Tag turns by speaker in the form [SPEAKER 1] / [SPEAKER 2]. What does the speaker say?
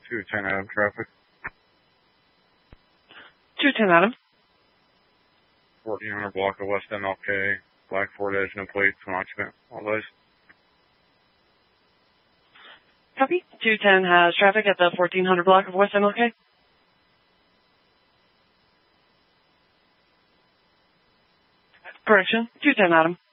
[SPEAKER 1] 210 Adam traffic.
[SPEAKER 2] 210 Adam.
[SPEAKER 1] 1400 block of West MLK. Black Ford Edge, no plates, no occupant. All those.
[SPEAKER 2] Copy. 210 has traffic at the 1400 block of West MLK. Correction. 210 Adam.